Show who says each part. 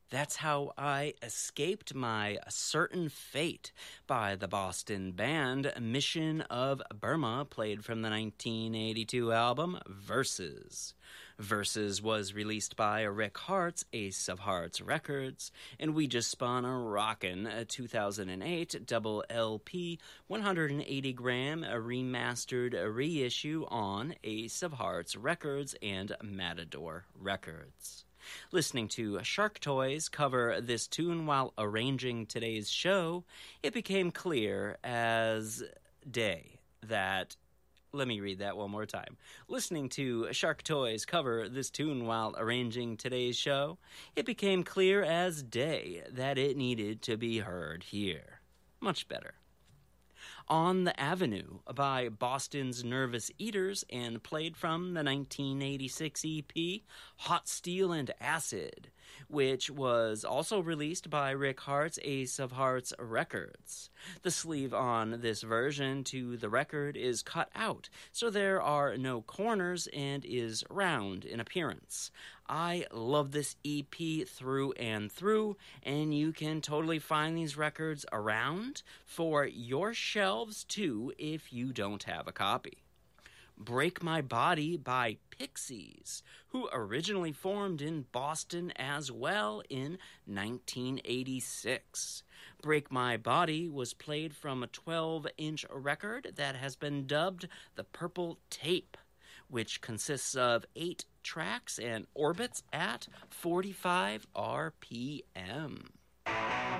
Speaker 1: That's How I Escaped My Certain Fate by the Boston band Mission of Burma, played from the 1982 album Verses. Verses was released by Rick Hart's Ace of Hearts Records, and we just spun a rockin' 2008 double LP 180 gram remastered reissue on Ace of Hearts Records and Matador Records. Listening to Shark Toys cover this tune while arranging today's show, it became clear as day that... Let me read that one more time. Listening to Shark Toys cover this tune while arranging today's show, it became clear as day that it needed to be heard here. Much better. On the Avenue by Boston's Nervous Eaters and played from the 1986 EP Hot Steel and Acid, which was also released by Rick Hart's Ace of Hearts Records. The sleeve on this version to the record is cut out, so there are no corners and is round in appearance. I love this EP through and through, and you can totally find these records around for your shelves too if you don't have a copy. Break My Body by Pixies, who originally formed in Boston as well in 1986. Break My Body was played from a 12-inch record that has been dubbed the Purple Tape, which consists of 8 tracks and orbits at 45 RPM.